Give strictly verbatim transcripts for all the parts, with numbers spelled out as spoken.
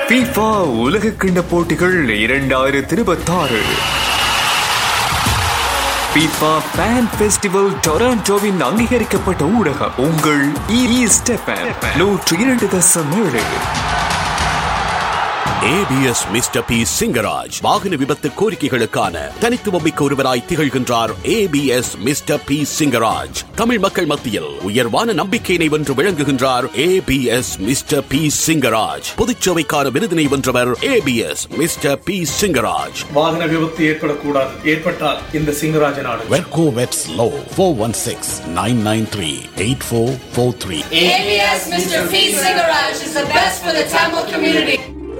FIFA உலக கிண்ண போட்டிகள் இரண்டாயிரத்தி இருபத்தி ஆறு FIFA Fan Festival டொராண்டோவின் அங்கீகரிக்கப்பட்ட ஊடகம் உங்கள் ஈஸ்ட் எஃப்எம் நூற்றி இரண்டு தசம் ஏழு. A B S mister P Singaraj வாகன விபத்து கோரிக்கைகளுக்கான தனித்துவமிக்க ஒருவராய் திகழ்கின்றார். A B S mister P Singaraj Tamil மக்கள் மத்தியில் உயர்வான நம்பிக்கையினை வென்று விளங்குகின்றார். A B S mister P Singaraj பொதுச்சேவைக்கான விருதினை வென்றவர். A B S mister P Singaraj. வாகன விபத்து ஏற்படக்கூடாது, ஏற்பட்டால் இந்த சிங்கராஜ நாடு. வெர்கோ வெட்ஸ் low four one six nine nine three eight four four three. A B S mister P Singaraj is the best for the Tamil community.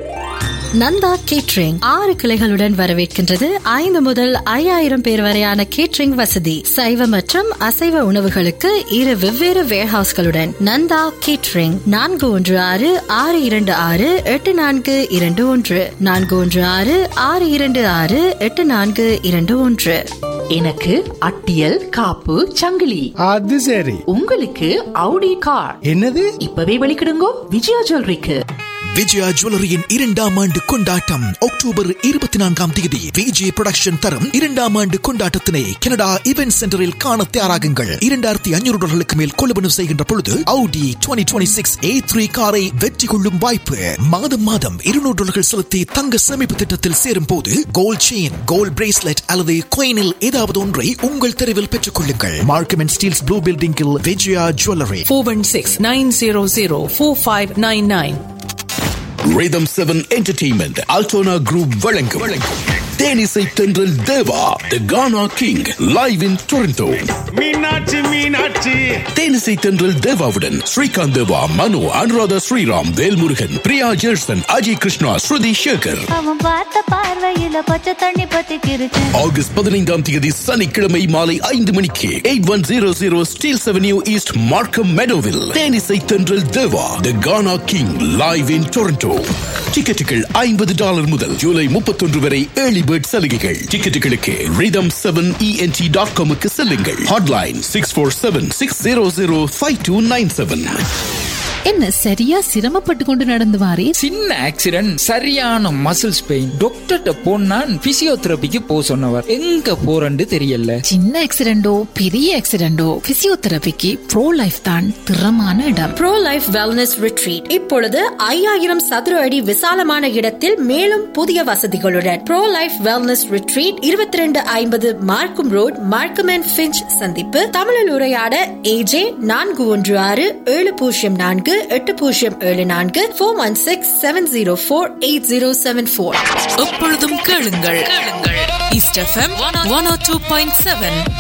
Nanda catering ஆறு கிளைகளுடன் வரவேற்கின்றது. ஐந்து முதல் ஐயாயிரம் பேர் வரையான கேட்டரிங் வசதி, சைவ மற்றும் அசைவ உணவுகளுக்கு இரு வெவ்வேறு வேர்ஹவுஸ்களுடன். நந்தா கேட்டரிங் நான்கு ஒன்று ஆறு ஆறு இரண்டு ஆறு எட்டு நான்கு இரண்டு ஒன்று நான்கு ஒன்று ஆறு ஆறு இரண்டு ஆறு எட்டு நான்கு இரண்டு ஒன்று. எனக்கு அட்டியல் காப்பு சங்கிலி. அது சரி. உங்களுக்கு அவுடி கார். என்னது? இப்பவே வெளிக்கிடுங்கோ விஜயா ஜுவல்லரிக்கு. விஜயா ஜுவல்லரியின் இரண்டாம் ஆண்டு கொண்டாட்டம் அக்டோபர் இருபத்தி நான்காம் தேதி விஜய் புரொடக்ஷன் தரும் இரண்டாம் ஆண்டு கொண்டாட்டத்தினை கனடா இவென்ட் சென்டரில் காண தயாராகுங்கள். இரண்டாயிரத்தி ஐநூறு டாலர்களுக்கு மேல் கொள்வனவு செய்கின்ற பொழுது Audi twenty twenty-six A three காரை வெற்றி கொள்ளும் வாய்ப்பு. மாதம் மாதம் இருநூறு டாலர்கள் செலுத்தி தங்க சேமிப்பு திட்டத்தில் சேரும் போது கோல்ட் செயின், கோல்ட் பிரேஸ்லெட் அல்லது கோயினில் ஏதாவது ஒன்றை உங்கள் தெருவில் பெற்றுக் கொள்ளுங்கள். மார்க்கம் அண்ட் ஸ்டீல்ஸ் ப்ளூ பில்டிங்கில் Vijaya jewellery. four one six nine zero zero four five nine nine. Rhythm seven Entertainment Altona Group வழங்கும் தேனிசை தென்றல் தேவா The Ghana King live in Toronto. Meenakshi Meenakshi தேனிசை தென்றல் தேவாவுடன் ஸ்ரீகாந்த் தேவா, மனு, அனுராதா ஸ்ரீராம், வேல்முருகன், பிரியா ஜெர்சன், அஜய் கிருஷ்ணா, ஸ்ருதி சேகர். அவன் பார்த்த பார்வையில பச்சை தண்ணி பத்தி கிருச்சு. ஆகஸ்ட் பதினைந்தாம் தேதி சனிக்கிழமை மாலை ஐந்து மணிக்கு eight one zero zero Steeles Avenue East, Markham Meadowville. தேனிசை தென்றல் தேவா The Ghana King live in Toronto. டிக்கெட்டுகள் ஐம்பது டாலர் முதல். ஜூலை முப்பத்தொன்று வரை ஏர்லி பேர்ட் சலுகைகள். டிக்கெட்டுகளுக்கு rhythm seven ent dot com க்கு செல்லுங்கள். Hotline six four seven six zero zero five two nine seven. என்ன சரியா சிரமப்பட்டு கொண்டு நடந்து வாரே? சின்ன ஆக்சிடென்ட், சரியான மசில்ஸ் பெயின். டாக்டர்கிட்ட போனா பிசியோதெரபிக்கு போ சொன்னவர். எங்க போறன்னு தெரியல. சின்ன ஆக்சிடென்டோ பெரிய ஆக்சிடென்டோ பிசியோதெரபிக்கு ப்ரோ லைஃப் தான் திறமான இடம். ப்ரோ லைஃப் வெல்னஸ் ரிட்ரீட் இப்பொழுது ஐயாயிரம் சதுர அடி விசாலமான இடத்தில் மேலும் புதிய வசதிகளுடன். ப்ரோ லைஃப் வெல்னஸ் ரிட்ரீட் இருபத்தி ரெண்டு ஐம்பது மார்க்கம் ரோட், மார்க்கம் அண்ட் ஃபிஞ்ச் சந்திப்பு. தமிழில் உரையாட ஏஜே நான்கு ஒன்று ஆறு ஏழு பூஜ்ஜியம் நான்கு எட்டு பூஜ்ஜியம் ஏழு நான்கு four one six seven zero four eight zero seven four. எப்பொழுதும் கேளுங்கள் கேளுங்கள் east FM one oh two point seven.